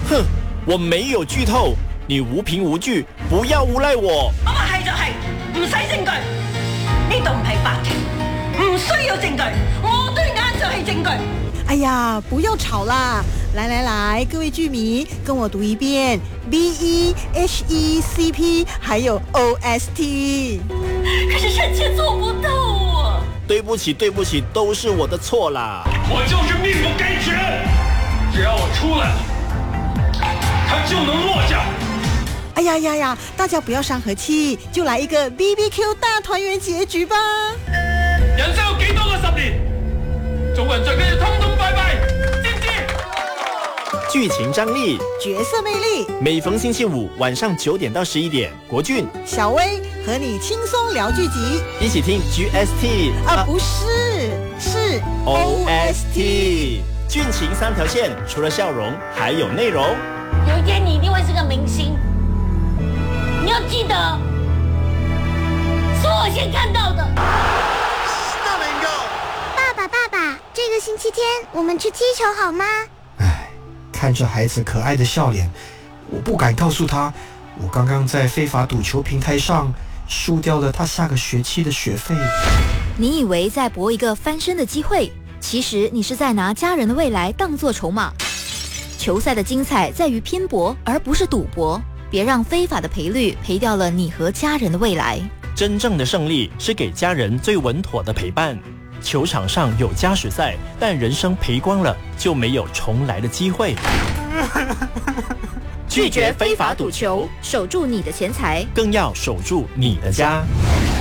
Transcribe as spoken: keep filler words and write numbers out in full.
哼，我沒有劇透，你無憑無據，不要誣賴我。 我話係就係，唔使證據，呢度唔係法庭，唔需要證據，我對眼就係證據。 哎呀，不要吵啦！來來來，各位劇迷，跟我讀一遍 B E H E C P， 還有 O S T。 可是臣妾做不到啊！ 對不起，對不起，都是我的錯啦。 我就是命不該絕，只要我出來了，他就能落下。 哎呀呀呀！大家不要傷和氣，就來一個 B B Q 大團圓結局吧。 人生有幾多個十年？做人最緊要通通拜拜，知唔知？ 劇情張力， 角色魅力， 每逢星期五晚上九點到十一點，國俊、 小薇和你輕鬆聊劇集， 一起聽 G S T 啊，啊不是，是 O S T。劇情三條線，除了笑容，還有內容。 有一天你一定會是個明星，你要記得，是我先看到的。 爸爸，爸爸，這個星期天我們去踢球好嗎？ 唉，看着孩子可愛的笑臉，我不敢告訴他，我剛剛在非法賭球平台上輸掉了他下個學期的學費。 你以為在搏一個翻身的機會，其實你是在拿家人的未來當作籌碼。球賽的精彩在於拼搏，而不是賭博。別讓非法的賠率賠掉了你和家人的未來。 真正的勝利是給家人最穩妥的陪伴。球場上有加時賽，但人生賠光了就沒有重來的機會。 拒絕非法賭球，守住你的錢財， 更要守住你的家。